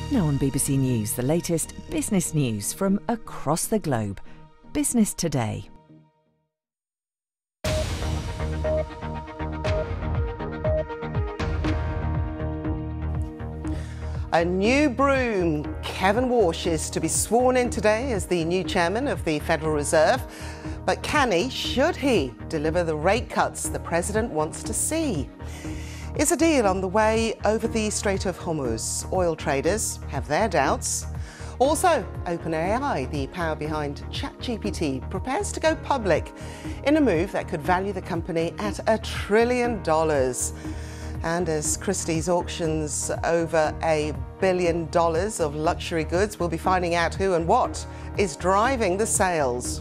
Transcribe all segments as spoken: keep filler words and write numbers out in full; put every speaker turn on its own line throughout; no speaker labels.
Now on B B C News, the latest business news from across the globe. Business Today.
A new broom. Kevin Warsh is to be sworn in today as the new chairman of the Federal Reserve. But can he, should he, deliver the rate cuts the president wants to see? Is a deal on the way over the Strait of Hormuz? Oil traders have their doubts. Also, OpenAI, the power behind ChatGPT, prepares to go public in a move that could value the company at a trillion dollars. And as Christie's auctions over a billion dollars of luxury goods, we'll be finding out who and what is driving the sales.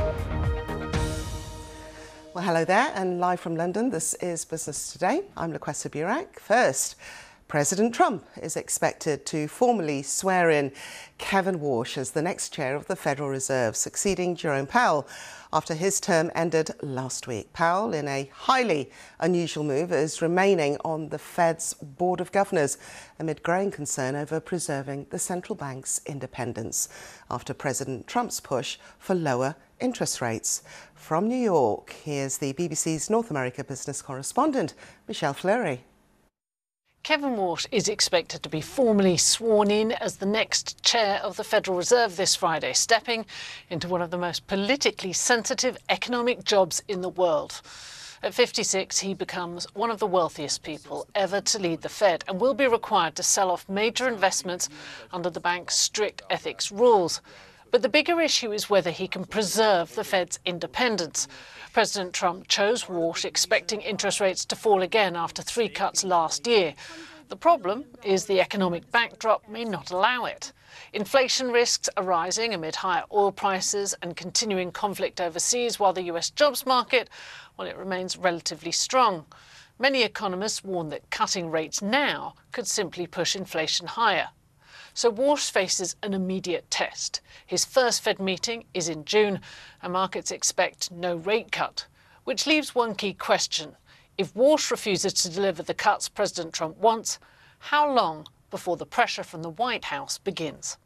Well, hello there, and live from London, this is Business Today. I'm Loquessa Burak. First, President Trump is expected to formally swear in Kevin Warsh as the next chair of the Federal Reserve, succeeding Jerome Powell after his term ended last week. Powell, in a highly unusual move, is remaining on the Fed's Board of Governors amid growing concern over preserving the central bank's independence after President Trump's push for lower interest rates. From New York, here's the B B C's North America business correspondent, Michelle Fleury.
Kevin Warsh is expected to be formally sworn in as the next chair of the Federal Reserve this Friday, stepping into one of the most politically sensitive economic jobs in the world. At fifty-six, he becomes one of the wealthiest people ever to lead the Fed and will be required to sell off major investments under the bank's strict ethics rules. But the bigger issue is whether he can preserve the Fed's independence. President Trump chose Warsh, expecting interest rates to fall again after three cuts last year. The problem is the economic backdrop may not allow it. Inflation risks are rising amid higher oil prices and continuing conflict overseas, while the U S jobs market, well, it remains relatively strong. Many economists warn that cutting rates now could simply push inflation higher. So Warsh faces an immediate test. His first Fed meeting is in June, and markets expect no rate cut, which leaves one key question. If Warsh refuses to deliver the cuts President Trump wants, how long before the pressure from the White House begins?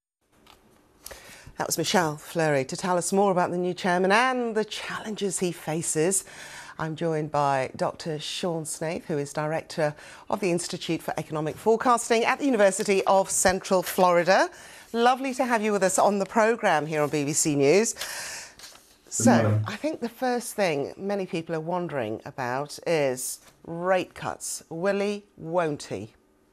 That was Michelle Fleury to tell us more about the new chairman and the challenges he faces. I'm joined by Doctor Sean Snaith, who is Director of the Institute for Economic Forecasting at the University of Central Florida. Lovely to have you with us on the programme here on B B C News. So, I think the first thing many people are wondering about is rate cuts. Will he, won't he?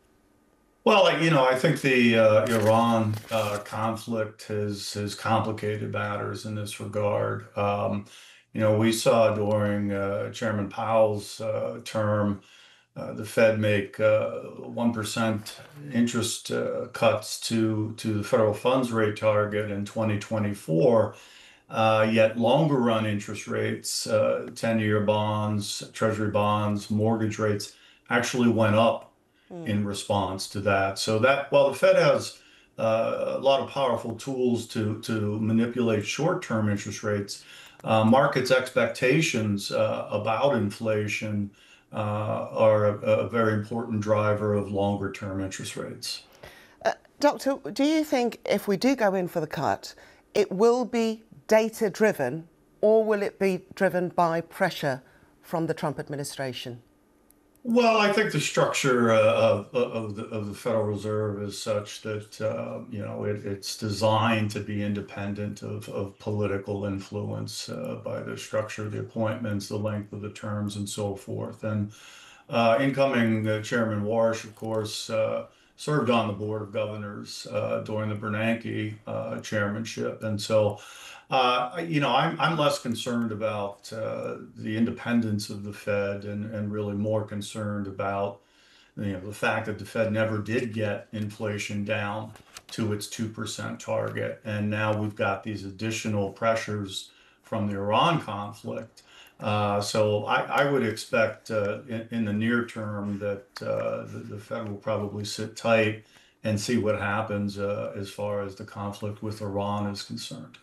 Well, you know, I think the uh, Iran uh, conflict has, has complicated matters in this regard. Um, You know, we saw during uh, Chairman Powell's uh, term, uh, the Fed make uh, one percent interest uh, cuts to, to the federal funds rate target in twenty twenty-four, uh, yet longer run interest rates, uh, ten-year bonds, treasury bonds, mortgage rates actually went up mm. in response to that. So that, while the Fed has uh, a lot of powerful tools to, to manipulate short-term interest rates, Uh, markets' expectations uh, about inflation uh, are a, a very important driver of longer-term interest rates.
Uh, Doctor, do you think if we do go in for the cut, it will be data-driven, or will it be driven by pressure from the Trump administration?
Well, I think the structure uh, of, of, the, of the Federal Reserve is such that, uh, you know, it, it's designed to be independent of, of political influence uh, by the structure of the appointments, the length of the terms, and so forth. And uh, incoming uh, Chairman Warsh, of course, uh, served on the Board of Governors uh, during the Bernanke uh, chairmanship. And so, Uh, you know, I'm, I'm less concerned about uh, the independence of the Fed and, and really more concerned about, you know, the fact that the Fed never did get inflation down to its two percent target. And now we've got these additional pressures from the Iran conflict. Uh, so I, I would expect uh, in, in the near term that uh, the, the Fed will probably sit tight and see what happens uh, as far as the conflict with Iran is concerned.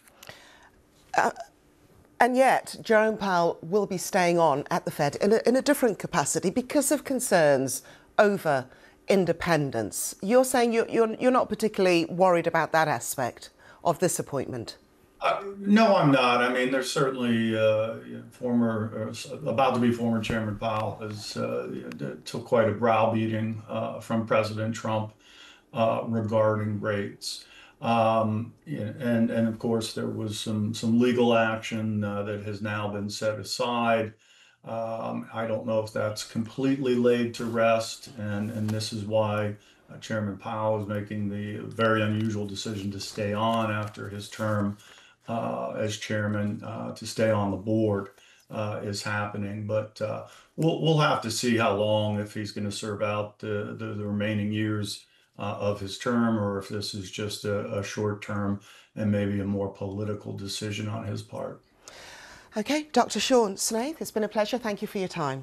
Uh, and yet, Jerome Powell will be staying on at the Fed in a, in a different capacity because of concerns over independence. You're saying you're, you're, you're not particularly worried about that aspect of this appointment?
Uh, no, I'm not. I mean, there's certainly uh, you know, former, uh, about to be former Chairman Powell has uh, you know, took quite a browbeating uh, from President Trump uh, regarding rates. Um, yeah, and and of course, there was some some legal action uh, that has now been set aside. Um, I don't know if that's completely laid to rest, and and this is why uh, Chairman Powell is making the very unusual decision to stay on after his term uh, as chairman, uh, to stay on the board uh, is happening. But uh, we'll we'll have to see how long, if he's going to serve out the, the the remaining years uh, of his term, or if this is just a, a short term and maybe a more political decision on his part.
Okay, Doctor Sean Snaith, it's been a pleasure. Thank you for your time.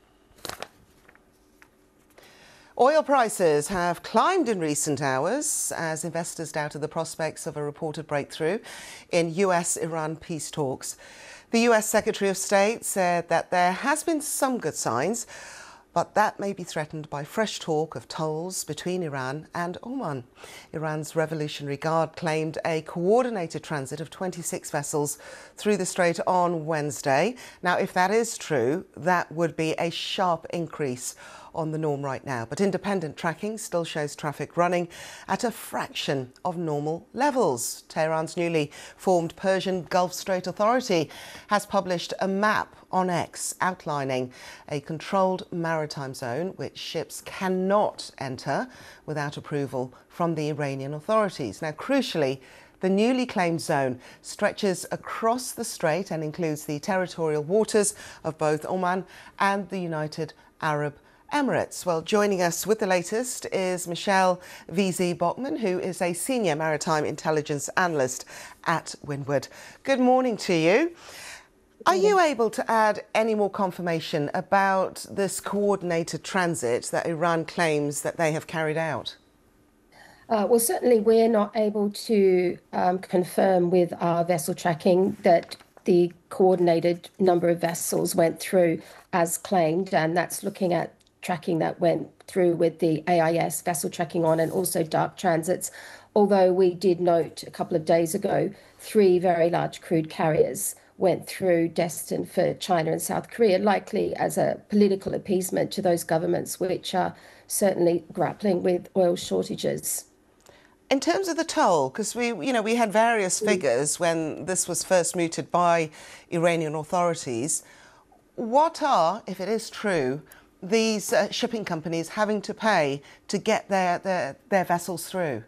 Oil prices have climbed in recent hours as investors doubted the prospects of a reported breakthrough in U S Iran peace talks. The U S Secretary of State said that there has been some good signs, but that may be threatened by fresh talk of tolls between Iran and Oman. Iran's Revolutionary Guard claimed a coordinated transit of twenty-six vessels through the strait on Wednesday. Now, if that is true, that would be a sharp increase on the norm right now. But independent tracking still shows traffic running at a fraction of normal levels. Tehran's newly formed Persian Gulf Strait Authority has published a map on X outlining a controlled maritime zone which ships cannot enter without approval from the Iranian authorities. Now, crucially, the newly claimed zone stretches across the strait and includes the territorial waters of both Oman and the United Arab Emirates. Well, joining us with the latest is Michelle V Z Bachmann, who is a senior maritime intelligence analyst at Windward. Good morning to you. Are you able to add any more confirmation about this coordinated transit that Iran claims that they have carried out?
Uh, well, certainly we're not able to um, confirm with our vessel tracking that the coordinated number of vessels went through as claimed, and that's looking at tracking that went through with the A I S vessel tracking on and also dark transits. Although we did note a couple of days ago, three very large crude carriers went through destined for China and South Korea, likely as a political appeasement to those governments which are certainly grappling with oil shortages.
In terms of the toll, because we, you know, we had various figures when this was first mooted by Iranian authorities. What are, if it is true, these uh, shipping companies having to pay to get their, their, their vessels through?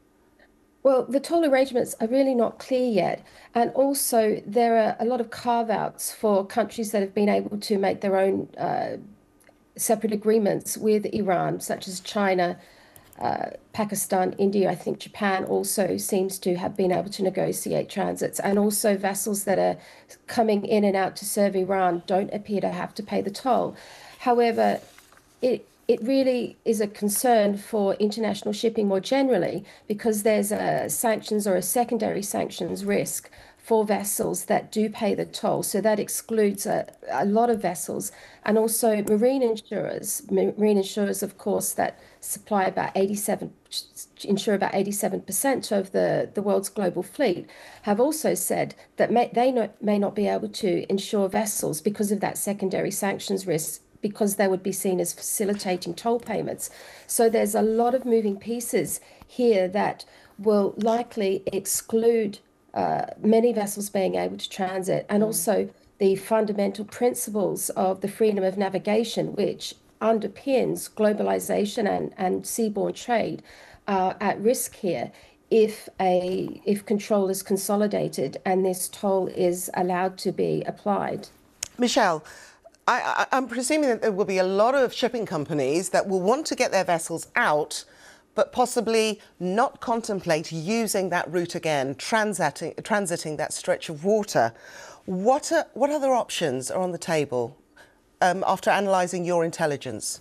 Well, the toll arrangements are really not clear yet. And also, there are a lot of carve-outs for countries that have been able to make their own uh, separate agreements with Iran, such as China, uh, Pakistan, India. I think Japan also seems to have been able to negotiate transits. And also vessels that are coming in and out to serve Iran don't appear to have to pay the toll. However, it it really is a concern for international shipping more generally, because there's a sanctions or a secondary sanctions risk for vessels that do pay the toll. So that excludes a, a lot of vessels, and also marine insurers. Marine insurers, of course, that supply about eighty-seven, insure about eighty-seven percent of the, the world's global fleet, have also said that may, they not, may not be able to insure vessels because of that secondary sanctions risk, because they would be seen as facilitating toll payments. So there's a lot of moving pieces here that will likely exclude uh, many vessels being able to transit, and also the fundamental principles of the freedom of navigation, which underpins globalization and, and seaborne trade, are at risk here if a if control is consolidated and this toll is allowed to be applied.
Michelle, I, I, I'm presuming that there will be a lot of shipping companies that will want to get their vessels out, but possibly not contemplate using that route again, transiting, transiting that stretch of water. What, are, what other options are on the table um, after analysing your intelligence?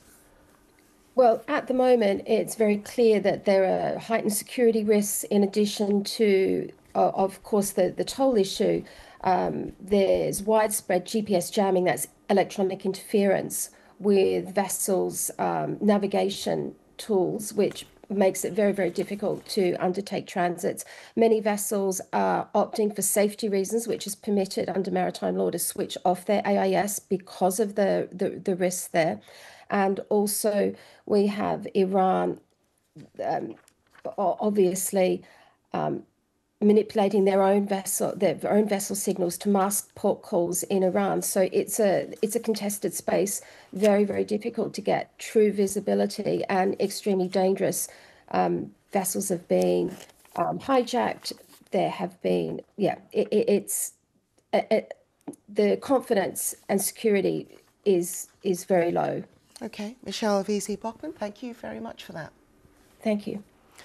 Well, at the moment, it's very clear that there are heightened security risks in addition to, uh, of course, the, the toll issue. Um, there's widespread G P S jamming, that's electronic interference with vessels' um, navigation tools, which makes it very, very difficult to undertake transits. Many vessels are opting for safety reasons, which is permitted under maritime law to switch off their A I S because of the, the, the risks there. And also we have Iran, um, obviously, um, manipulating their own vessel, their own vessel signals to mask port calls in Iran. So it's a it's a contested space, very, very difficult to get true visibility, and extremely dangerous. Um, vessels have been um, hijacked. There have been, yeah, it, it, it's it, it, the confidence and security is is very low.
Okay, Michelle Vesey-Bachmann, thank you very much for that.
Thank you.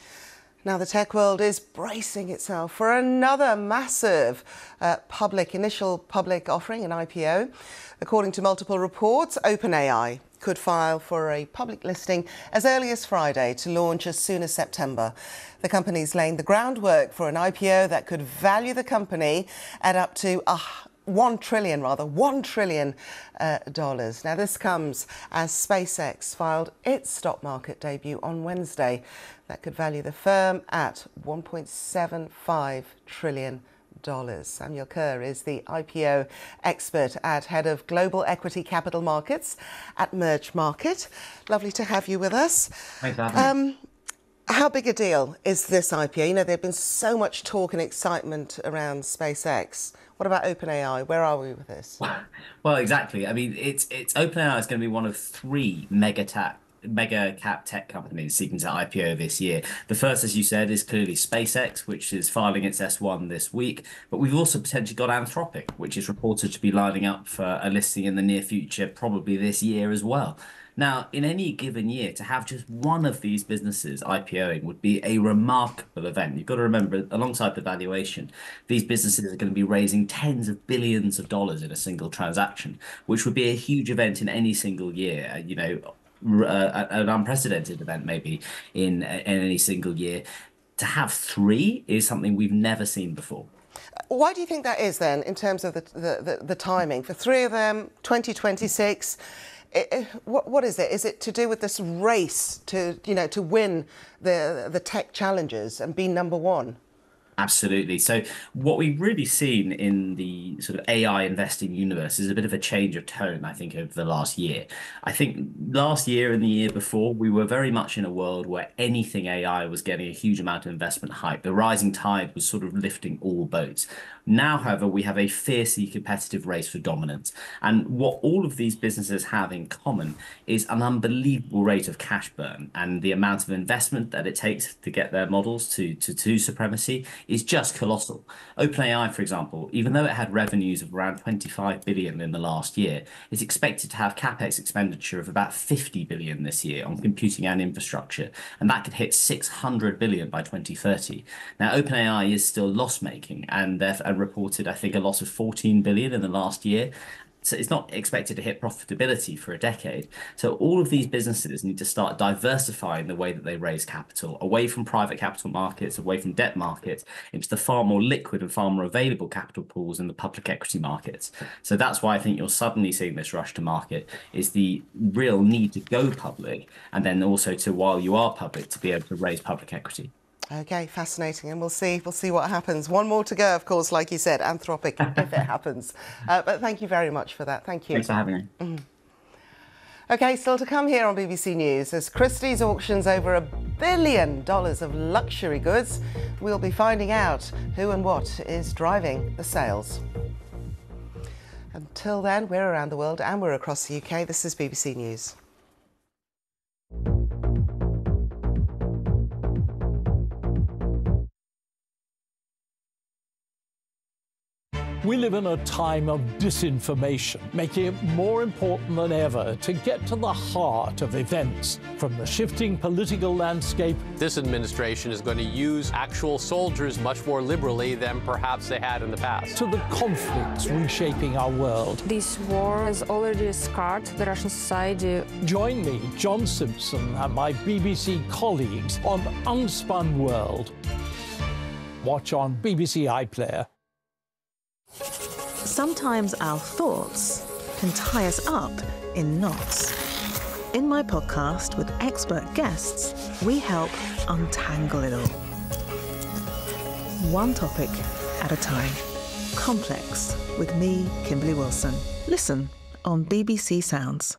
Now, the tech world is bracing itself for another massive uh, public, initial public offering, an I P O. According to multiple reports, OpenAI could file for a public listing as early as Friday to launch as soon as September. The company is laying the groundwork for an I P O that could value the company at up to a One trillion, rather, one trillion uh, dollars. Now, this comes as SpaceX filed its stock market debut on Wednesday. That could value the firm at one point seven five trillion dollars. Samuel Kerr is the I P O expert at Head of Global Equity Capital Markets at Merge Market. Lovely to have you with us.
Thanks for having me.
Um, how big a deal is this I P O? You know, there's been so much talk and excitement around SpaceX. What about OpenAI? Where are we with this?
Well, exactly. I mean, it's it's OpenAI is going to be one of three mega tech, mega cap tech companies seeking to I P O this year. The first, as you said, is clearly SpaceX, which is filing its S one this week. But we've also potentially got Anthropic, which is reported to be lining up for a listing in the near future, probably this year as well. Now, in any given year, to have just one of these businesses IPOing would be a remarkable event. You've got to remember, alongside the valuation, these businesses are going to be raising tens of billions of dollars in a single transaction, which would be a huge event in any single year. You know, uh, an unprecedented event maybe in, in any single year. To have three is something we've never seen before.
Why do you think that is then, in terms of the the, the, the timing? For three of them, twenty twenty-six. It, it, what, what is it? Is it to do with this race to, you know, to win the the tech challenges and be number one?
Absolutely. So what we've really seen in the sort of A I investing universe is a bit of a change of tone, I think, over the last year. I think last year and the year before, we were very much in a world where anything A I was getting a huge amount of investment hype. The rising tide was sort of lifting all boats. Now, however, we have a fiercely competitive race for dominance. And what all of these businesses have in common is an unbelievable rate of cash burn, and the amount of investment that it takes to get their models to, to, to supremacy is just colossal. OpenAI, for example, even though it had revenues of around twenty-five billion in the last year, is expected to have capex expenditure of about fifty billion this year on computing and infrastructure, and that could hit six hundred billion by twenty thirty. Now, OpenAI is still loss-making, and they've reported, I think, a loss of fourteen billion in the last year. So it's not expected to hit profitability for a decade. So all of these businesses need to start diversifying the way that they raise capital, away from private capital markets, away from debt markets, into the far more liquid and far more available capital pools in the public equity markets. So that's why I think you're suddenly seeing this rush to market, is the real need to go public, and then also to, while you are public, to be able to raise public equity.
Okay, fascinating, and we'll see. We'll see what happens. One more to go, of course, like you said, Anthropic, if it happens. Uh, but thank you very much for that. Thank you.
Thanks for having me.
Mm. Okay, still to come here on B B C News. As Christie's auctions over a billion dollars of luxury goods, we'll be finding out who and what is driving the sales. Until then, we're around the world and we're across the U K. This is B B C News.
We live in a time of disinformation, making it more important than ever to get to the heart of events. From the shifting political landscape,
this administration is going to use actual soldiers much more liberally than perhaps they had in the past,
to the conflicts reshaping our world.
This war has already scarred the Russian society.
Join me, John Simpson, and my B B C colleagues on Unspun World. Watch on B B C iPlayer.
Sometimes our thoughts can tie us up in knots. In my podcast with expert guests, we help untangle it all. One topic at a time. Complex with me, Kimberly Wilson. Listen on B B C Sounds.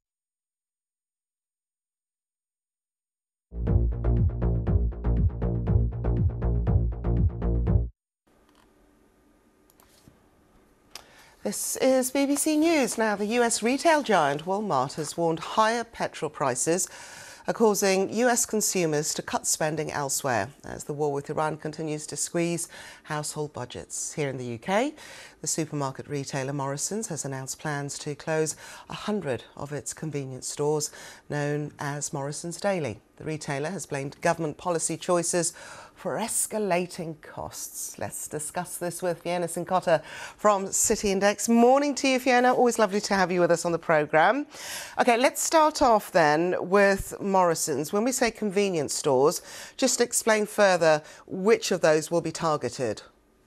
This is B B C News. Now, the U S retail giant Walmart has warned higher petrol prices are causing U S consumers to cut spending elsewhere as the war with Iran continues to squeeze household budgets. Here in the U K, the supermarket retailer Morrisons has announced plans to close one hundred of its convenience stores known as Morrisons Daily. The retailer has blamed government policy choices for escalating costs. Let's discuss this with Fiona Cincotta from City Index. Morning to you, Fiona. Always lovely to have you with us on the programme. OK, let's start off then with Morrisons. When we say convenience stores, just explain further which of those will be targeted.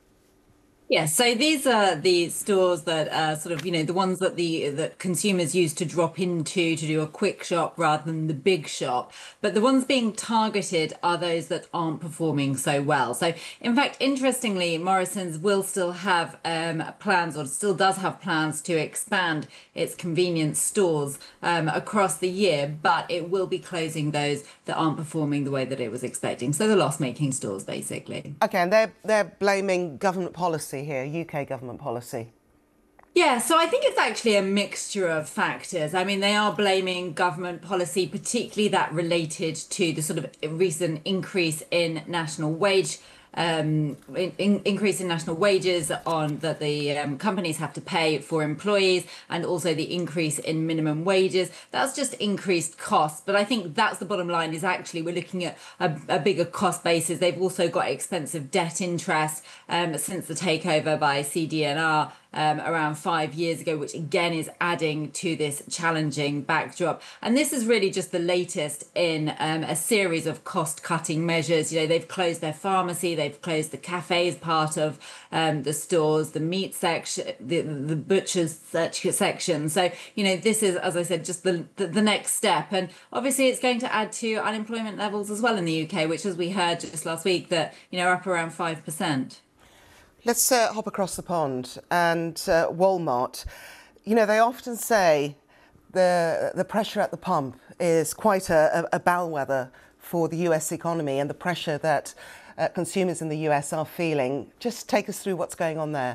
Yeah, so these are the stores that are sort of, you know, the ones that the that consumers use to drop into to do a quick shop rather than the big shop. But the ones being targeted are those that aren't performing so well. So, in fact, interestingly, Morrisons will still have um, plans, or still does have plans to expand its convenience stores um, across the year, but it will be closing those that aren't performing the way that it was expecting. So the loss-making stores, basically.
OK, and they're, they're blaming government policy here, U K government policy.
Yeah, so I think it's actually a mixture of factors. I mean, they are blaming government policy, particularly that related to the sort of recent increase in national wage um in, in, increase in national wages on that the um, companies have to pay for employees, and also the increase in minimum wages. That's just increased costs, but I think that's the bottom line, is actually we're looking at a, a bigger cost basis. They've also got expensive debt interest um, since the takeover by C D and R Um, around five years ago, which again is adding to this challenging backdrop. And this is really just the latest in um, a series of cost-cutting measures. You know, they've closed their pharmacy, they've closed the cafes part of um, the stores, the meat section, the, the butcher's section. So, you know, this is, as I said, just the, the, the next step. And obviously it's going to add to unemployment levels as well in the U K, which, as we heard just last week, that, you know, are up around five percent.
Let's uh, hop across the pond and uh, Walmart. You know, they often say the the pressure at the pump is quite a, a bellwether for the U S economy and the pressure that uh, consumers in the U S are feeling. Just take us through what's going on there.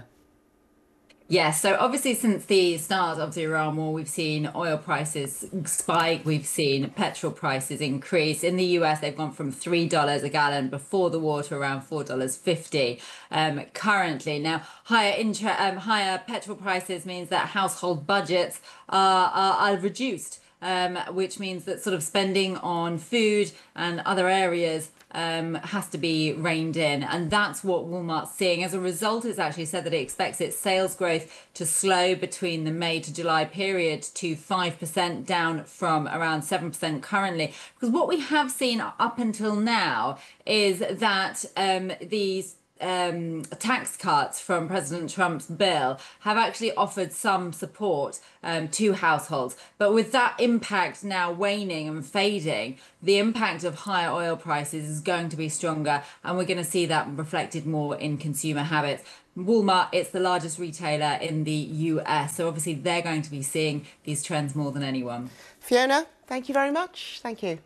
Yeah, so obviously since the start of the Iran war, we've seen oil prices spike, we've seen petrol prices increase. In the U S, they've gone from three dollars a gallon before the war to around four dollars fifty um, currently. Now, higher intra- um, higher petrol prices means that household budgets are, are, are reduced, um, which means that sort of spending on food and other areas Um, has to be reined in, and that's what Walmart's seeing. As a result, it's actually said that it expects its sales growth to slow between the May to July period to five percent, down from around seven percent currently. Because what we have seen up until now is that um, these Um, tax cuts from President Trump's bill have actually offered some support um, to households. But with that impact now waning and fading, the impact of higher oil prices is going to be stronger, and we're going to see that reflected more in consumer habits. Walmart, it's the largest retailer in the U S, so obviously they're going to be seeing these trends more than anyone.
Fiona, thank you very much. Thank you.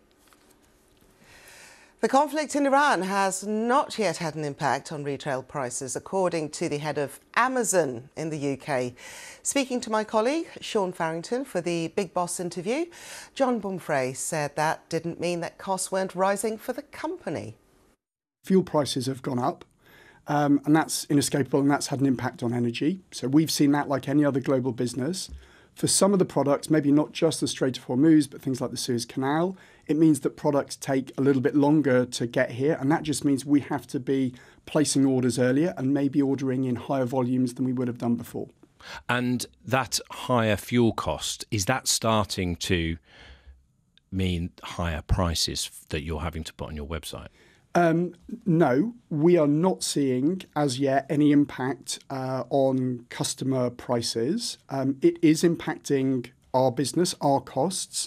The conflict in Iran has not yet had an impact on retail prices, according to the head of Amazon in the U K. Speaking to my colleague, Sean Farrington, for the Big Boss interview, John Bumfrey said that didn't mean that costs weren't rising for the company.
Fuel prices have gone up, um, and that's inescapable, and that's had an impact on energy. So we've seen that like any other global business. For some of the products, maybe not just the Strait of Hormuz, but things like the Suez Canal, it means that products take a little bit longer to get here. And that just means we have to be placing orders earlier and maybe ordering in higher volumes than we would have done before.
And that higher fuel cost, is that starting to mean higher prices that you're having to put on your website?
Um, no, we are not seeing as yet any impact uh, on customer prices. Um, it is impacting our business, our costs,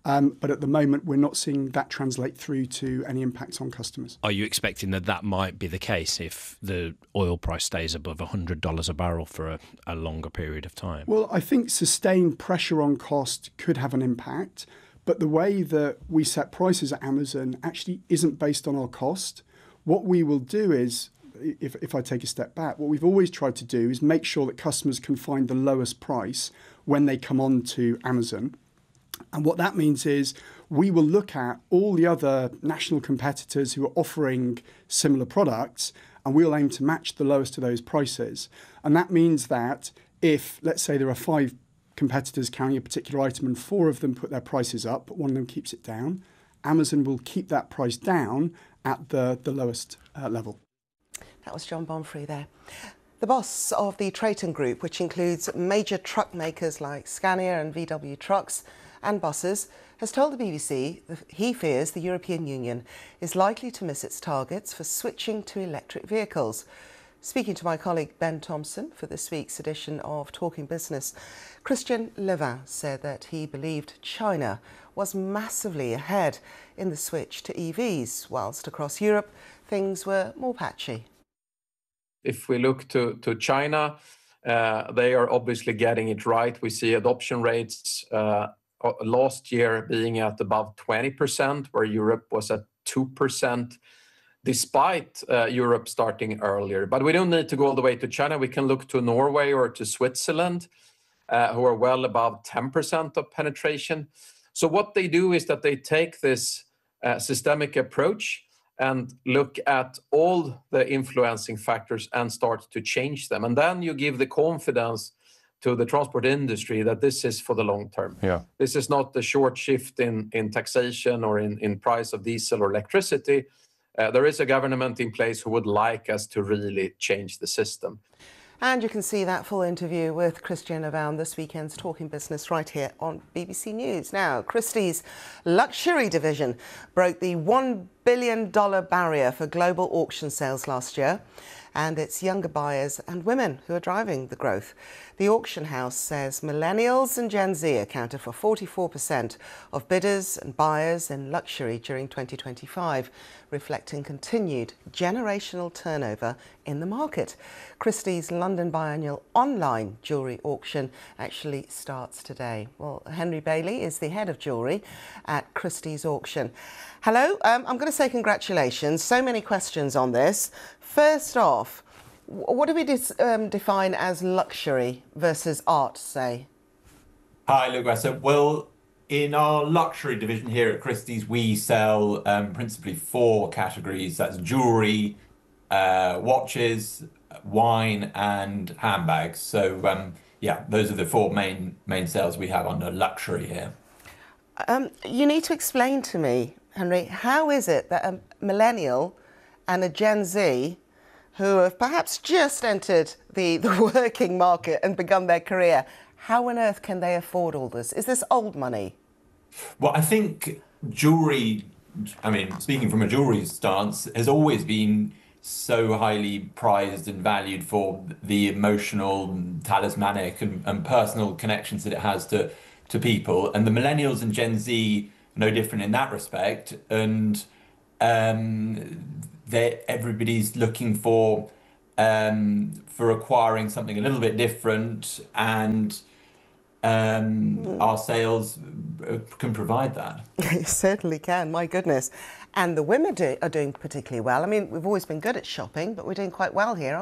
Um, but at the moment, we're not seeing that translate through to any impact on customers.
Are you expecting that that might be the case if the oil price stays above one hundred dollars a barrel for a, a longer period of time?
Well, I think sustained pressure on cost could have an impact. But the way that we set prices at Amazon actually isn't based on our cost. What we will do is, if, if I take a step back, what we've always tried to do is make sure that customers can find the lowest price when they come on to Amazon. And what that means is we will look at all the other national competitors who are offering similar products, and we'll aim to match the lowest of those prices. And that means that if, let's say, there are five competitors carrying a particular item and four of them put their prices up, but one of them keeps it down, Amazon will keep that price down at the, the lowest uh, level.
That was John Bonfrey there. The boss of the Traton Group, which includes major truck makers like Scania and V W Trucks and buses, has told the B B C that he fears the European Union is likely to miss its targets for switching to electric vehicles. Speaking to my colleague Ben Thompson for this week's edition of Talking Business, Christian Levin said that he believed China was massively ahead in the switch to E Vs, whilst across Europe things were more patchy.
If we look to, to China, uh, they are obviously getting it right. We see adoption rates uh, last year being at above twenty percent, where Europe was at two percent. Despite uh, Europe starting earlier. But we don't need to go all the way to China. We can look to Norway or to Switzerland, uh, who are well above ten percent of penetration. So what they do is that they take this uh, systemic approach and look at all the influencing factors and start to change them. And then you give the confidence to the transport industry that this is for the long term.
Yeah.
This is not the short shift in, in taxation or in, in price of diesel or electricity. Uh, there is a government in place who would like us to really change the system.
And you can see that full interview with Christian Levin this weekend's Talking Business right here on B B C News. Now, Christie's luxury division broke the one billion dollars barrier for global auction sales last year, and it's younger buyers and women who are driving the growth. The auction house says millennials and Gen Z accounted for forty-four percent of bidders and buyers in luxury during twenty twenty-five, reflecting continued generational turnover in the market. Christie's London Biennial online jewellery auction actually starts today. Well, Henry Bailey is the head of jewellery at Christie's auction. Hello, um, I'm going to say congratulations. So many questions on this. First off, what do we dis, um, define as luxury versus art, say?
Hi, Luca. Well, in our luxury division here at Christie's, we sell um, principally four categories. That's jewellery, uh, watches, wine and handbags. So, um, yeah, those are the four main, main sales we have under luxury here.
Um, you need to explain to me, Henry, how is it that a millennial and a Gen Z who have perhaps just entered the, the working market and begun their career, how on earth can they afford all this? Is this old money?
Well, I think jewellery, I mean, speaking from a jewellery stance, has always been so highly prized and valued for the emotional, talismanic and, and personal connections that it has to, to people. And the millennials and Gen Z are no different in that respect. And um, that everybody's looking for um, for acquiring something a little bit different, and um, mm. our sales can provide that.
It certainly can, my goodness. And the women do, are doing particularly well. I mean, we've always been good at shopping, but we're doing quite well here, aren't we?